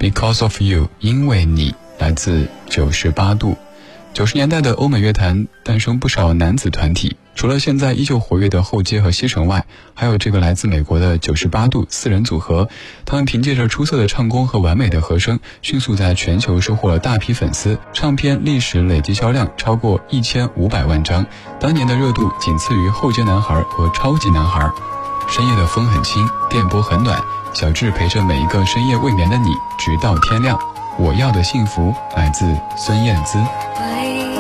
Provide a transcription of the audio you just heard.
Because of You， 因为你，来自98度。90年代的欧美乐坛诞生不少男子团体，除了现在依旧活跃的后街和西城外，还有这个来自美国的98度4人组合。他们凭借着出色的唱功和完美的和声，迅速在全球收获了大批粉丝，唱片历史累计销量超过1500万张，当年的热度仅次于后街男孩和超级男孩。深夜的风很轻，电波很暖，小智陪着每一个深夜未眠的你，直到天亮。我要的幸福，来自孙燕姿。